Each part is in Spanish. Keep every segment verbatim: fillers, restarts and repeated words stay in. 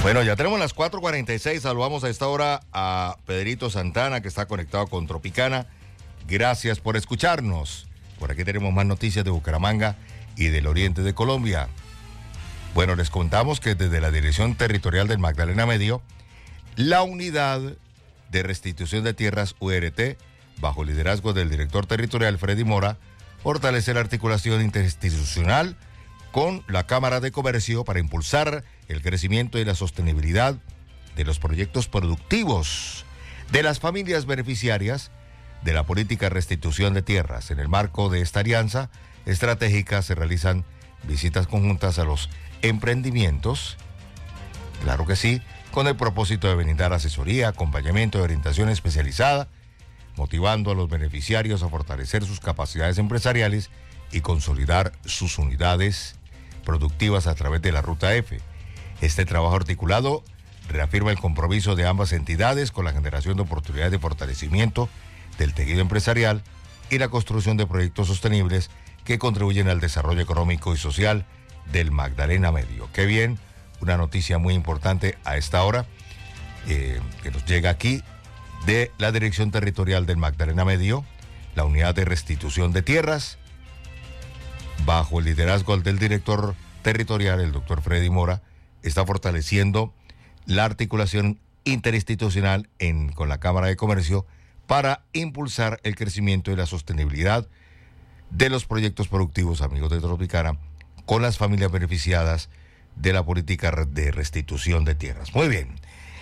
Bueno, ya tenemos las cuatro cuarenta y seis. Saludamos a esta hora a Pedrito Santana, que está conectado con Tropicana. Gracias por escucharnos. Por aquí tenemos más noticias de Bucaramanga y del oriente de Colombia. Bueno, les contamos que desde la Dirección Territorial del Magdalena Medio, la Unidad de Restitución de Tierras U R T, bajo el liderazgo del director territorial Freddy Mora, fortalece la articulación interinstitucional con la Cámara de Comercio para impulsar el crecimiento y la sostenibilidad de los proyectos productivos de las familias beneficiarias de la política de restitución de tierras. En el marco de esta alianza estratégica se realizan visitas conjuntas a los emprendimientos, claro que sí, con el propósito de brindar asesoría, acompañamiento y orientación especializada, motivando a los beneficiarios a fortalecer sus capacidades empresariales y consolidar sus unidades productivas a través de la Ruta F. Este trabajo articulado reafirma el compromiso de ambas entidades con la generación de oportunidades de fortalecimiento del tejido empresarial y la construcción de proyectos sostenibles que contribuyen al desarrollo económico y social del Magdalena Medio. Qué bien, una noticia muy importante a esta hora eh, que nos llega aquí de la Dirección Territorial del Magdalena Medio, la Unidad de Restitución de Tierras, bajo el liderazgo del director territorial, el doctor Freddy Mora, está fortaleciendo la articulación interinstitucional en, con la Cámara de Comercio para impulsar el crecimiento y la sostenibilidad de los proyectos productivos, amigos de Tropicana, con las familias beneficiadas de la política de restitución de tierras. Muy bien.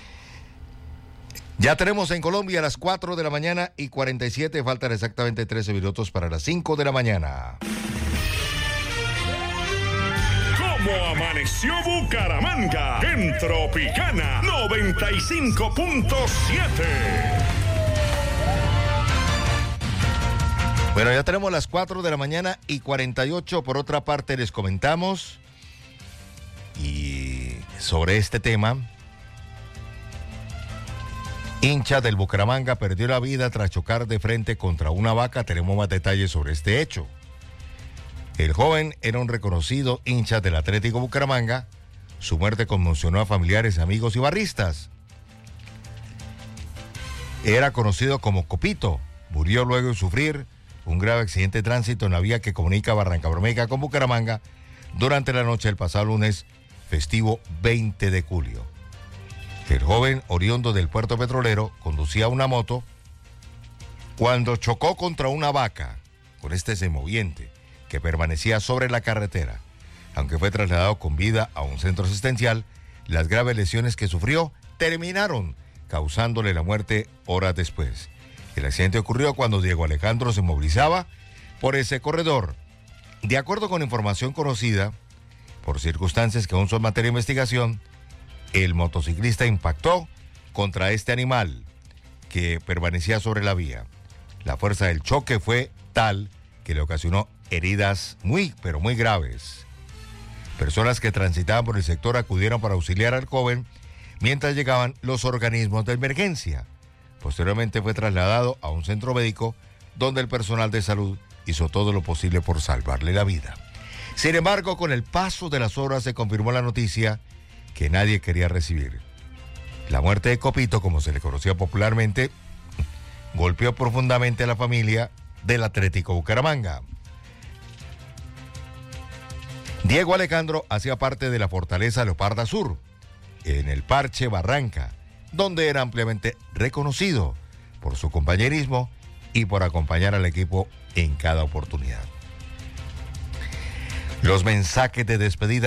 Ya tenemos en Colombia las cuatro de la mañana y cuarenta y siete, faltan exactamente trece minutos para las cinco de la mañana. ¿Cómo amaneció Bucaramanga? En Tropicana noventa y cinco punto siete. Bueno, ya tenemos las cuatro de la mañana y cuarenta y ocho. Por otra parte, les comentamos y sobre este tema. Hincha del Bucaramanga perdió la vida tras chocar de frente contra una vaca. Tenemos más detalles sobre este hecho. El joven era un reconocido hincha del Atlético Bucaramanga. Su muerte conmocionó a familiares, amigos y barristas. Era conocido como Copito. Murió luego de sufrir un grave accidente de tránsito en la vía que comunica Barrancabermeja con Bucaramanga durante la noche del pasado lunes festivo veinte de julio. El joven, oriundo del puerto petrolero, conducía una moto cuando chocó contra una vaca con este semoviente que permanecía sobre la carretera. Aunque fue trasladado con vida a un centro asistencial, las graves lesiones que sufrió terminaron causándole la muerte horas después. El accidente ocurrió cuando Diego Alejandro se movilizaba por ese corredor. De acuerdo con información conocida, por circunstancias que aún son materia de investigación, el motociclista impactó contra este animal que permanecía sobre la vía. La fuerza del choque fue tal que le ocasionó heridas muy, pero muy graves. Personas que transitaban por el sector acudieron para auxiliar al joven mientras llegaban los organismos de emergencia. Posteriormente fue trasladado a un centro médico donde el personal de salud hizo todo lo posible por salvarle la vida. Sin embargo, con el paso de las horas se confirmó la noticia que nadie quería recibir. La muerte de Copito, como se le conocía popularmente, golpeó profundamente a la familia del Atlético Bucaramanga. Diego Alejandro hacía parte de la Fortaleza Leoparda Sur, en el Parche Barranca, donde era ampliamente reconocido por su compañerismo y por acompañar al equipo en cada oportunidad. Los mensajes de despedida